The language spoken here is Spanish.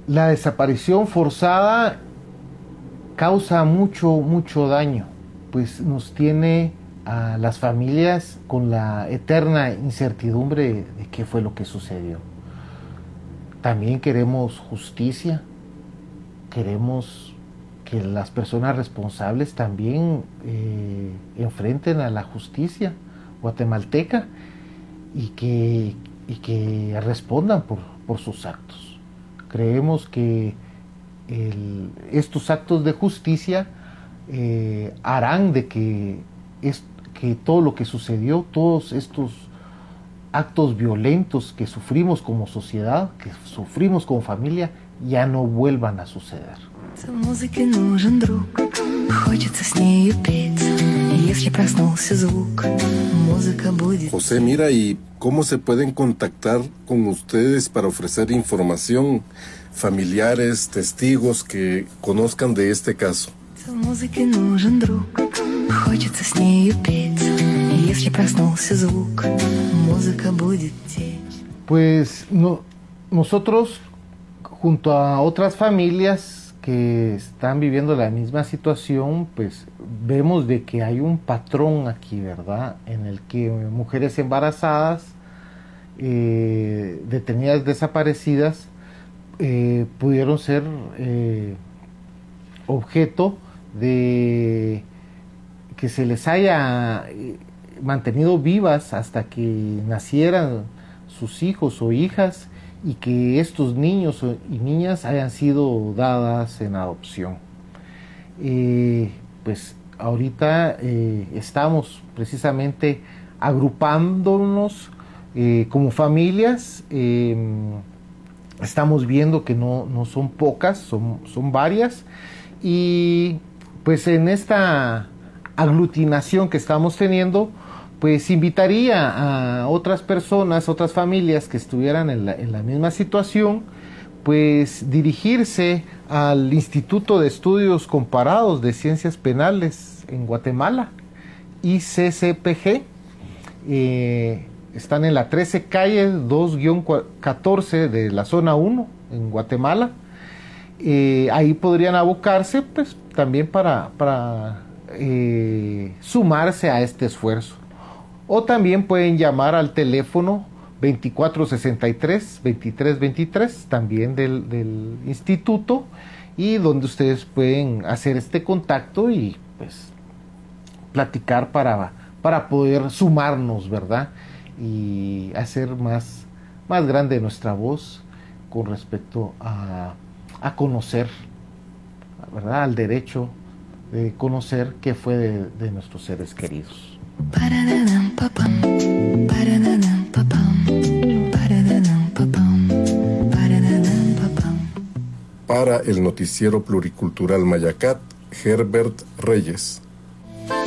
La desaparición forzada causa mucho daño, pues nos tiene a las familias con la eterna incertidumbre de qué fue lo que sucedió. También queremos justicia, queremos que las personas responsables también enfrenten a la justicia guatemalteca y que respondan por sus actos. Creemos que estos actos de justicia harán de que todo lo que sucedió, todos estos actos violentos que sufrimos como sociedad, que sufrimos como familia, ya no vuelvan a suceder. José, mira, ¿y cómo se pueden contactar con ustedes para ofrecer información? Familiares, testigos que conozcan de este caso. Pues nosotros, junto a otras familias que están viviendo la misma situación, pues vemos de que hay un patrón aquí, ¿verdad? En el que mujeres embarazadas, detenidas, desaparecidas, pudieron ser objeto de que se les haya mantenido vivas hasta que nacieran sus hijos o hijas y que estos niños y niñas hayan sido dadas en adopción. Pues ahorita estamos precisamente agrupándonos como familias. Estamos viendo que no son pocas, son varias, y pues en esta aglutinación que estamos teniendo, pues invitaría a otras personas, otras familias que estuvieran en la misma situación, pues dirigirse al Instituto de Estudios Comparados de Ciencias Penales en Guatemala, ICCPG. Están en la 13 calle 2-14 de la zona 1 en Guatemala. Ahí podrían abocarse pues también para sumarse a este esfuerzo. O también pueden llamar al teléfono 2463-2323, también del instituto, y donde ustedes pueden hacer este contacto y pues platicar para poder sumarnos, ¿verdad? Y hacer más grande nuestra voz con respecto a conocer, ¿verdad? Al derecho de conocer qué fue de nuestros seres queridos. Para el noticiero pluricultural Mayacat, Herbert Reyes.